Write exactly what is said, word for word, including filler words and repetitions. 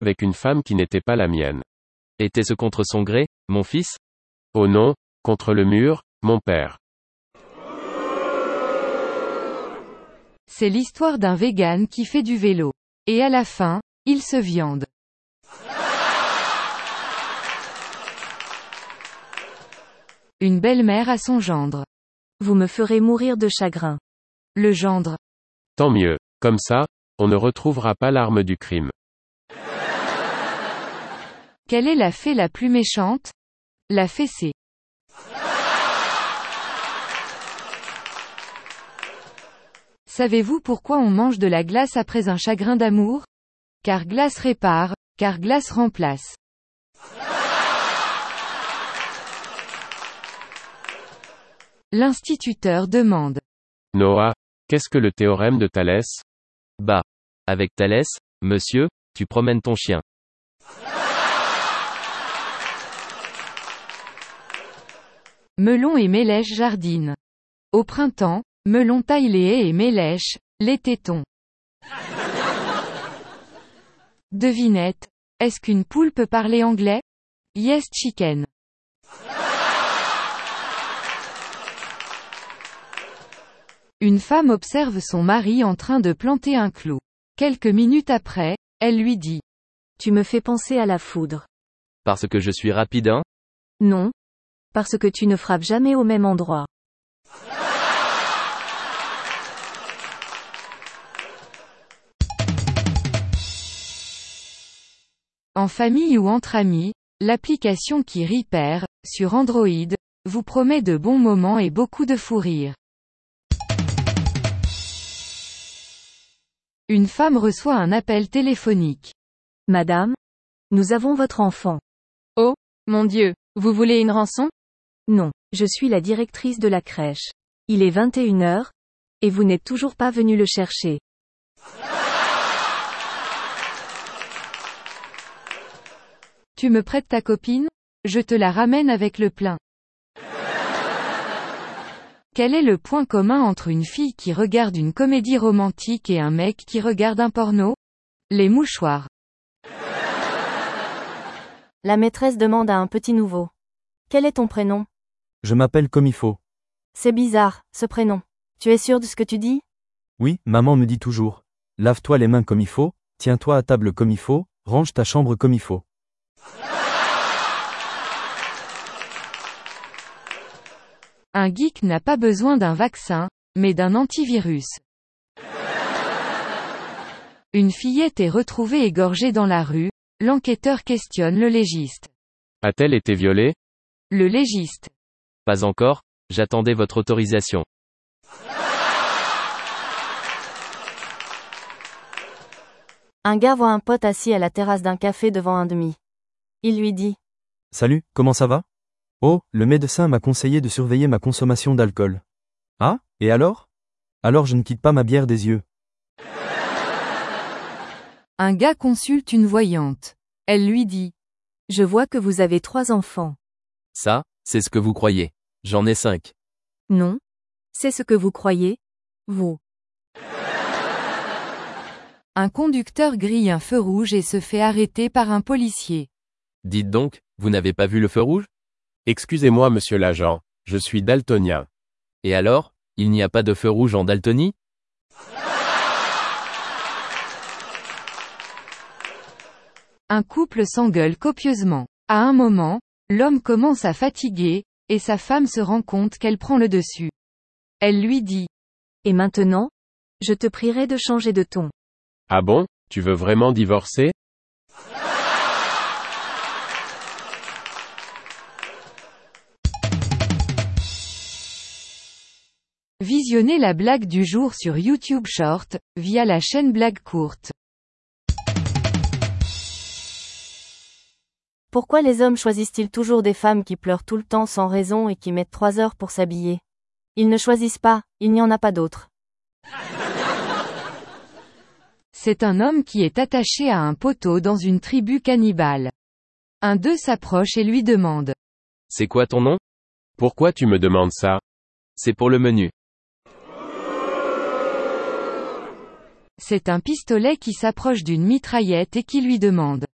avec une femme qui n'était pas la mienne. Était-ce contre son gré, mon fils? Oh non, contre le mur, mon père. C'est l'histoire d'un vegan qui fait du vélo. Et à la fin, il se viande. Une belle-mère à son gendre. Vous me ferez mourir de chagrin. Le gendre. Tant mieux. Comme ça, on ne retrouvera pas l'arme du crime. Quelle est la fée la plus méchante? La fessée. Savez-vous pourquoi on mange de la glace après un chagrin d'amour? Car glace répare, car glace remplace. L'instituteur demande. Noah, qu'est-ce que le théorème de Thalès? Bah. Avec Thalès, monsieur, tu promènes ton chien. Melon et Mélèche jardinent. Au printemps, Melon taille les haies et Mélèche, les tétons. Devinette. Est-ce qu'une poule peut parler anglais? Yes chicken. Une femme observe son mari en train de planter un clou. Quelques minutes après, elle lui dit. Tu me fais penser à la foudre. Parce que je suis rapide, hein? Non. Parce que tu ne frappes jamais au même endroit. En famille ou entre amis, l'application qui rit perd, sur Android, vous promet de bons moments et beaucoup de fou rire. Une femme reçoit un appel téléphonique. Madame, nous avons votre enfant. Oh, mon Dieu, vous voulez une rançon? Non, je suis la directrice de la crèche. Il est vingt et une heures, et vous n'êtes toujours pas venu le chercher. Tu me prêtes ta copine? Je te la ramène avec le plein. Quel est le point commun entre une fille qui regarde une comédie romantique et un mec qui regarde un porno? Les mouchoirs. La maîtresse demande à un petit nouveau. Quel est ton prénom? Je m'appelle comme il faut. C'est bizarre, ce prénom. Tu es sûr de ce que tu dis? Oui, maman me dit toujours. Lave-toi les mains comme il faut, tiens-toi à table comme il faut, range ta chambre comme il faut. Un geek n'a pas besoin d'un vaccin, mais d'un antivirus. Une fillette est retrouvée égorgée dans la rue, l'enquêteur questionne le légiste. A-t-elle été violée? Le légiste. Pas encore, j'attendais votre autorisation. Un gars voit un pote assis à la terrasse d'un café devant un demi. Il lui dit. Salut, comment ça va? Oh, le médecin m'a conseillé de surveiller ma consommation d'alcool. Ah, et alors? Alors je ne quitte pas ma bière des yeux. Un gars consulte une voyante. Elle lui dit. Je vois que vous avez trois enfants. Ça, c'est ce que vous croyez. J'en ai cinq. Non. C'est ce que vous croyez, vous. Un conducteur grille un feu rouge et se fait arrêter par un policier. Dites donc, vous n'avez pas vu le feu rouge? Excusez-moi monsieur l'agent, je suis daltonien. Et alors, il n'y a pas de feu rouge en Daltonie? Un couple s'engueule copieusement. À un moment, l'homme commence à fatiguer, et sa femme se rend compte qu'elle prend le dessus. Elle lui dit. Et maintenant? Je te prierai de changer de ton. Ah bon, tu veux vraiment divorcer? Visionnez la blague du jour sur YouTube Short, via la chaîne Blague Courte. Pourquoi les hommes choisissent-ils toujours des femmes qui pleurent tout le temps sans raison et qui mettent trois heures pour s'habiller? Ils ne choisissent pas, il n'y en a pas d'autres. C'est un homme qui est attaché à un poteau dans une tribu cannibale. Un d'eux s'approche et lui demande. C'est quoi ton nom? Pourquoi tu me demandes ça? C'est pour le menu. C'est un pistolet qui s'approche d'une mitraillette et qui lui demande.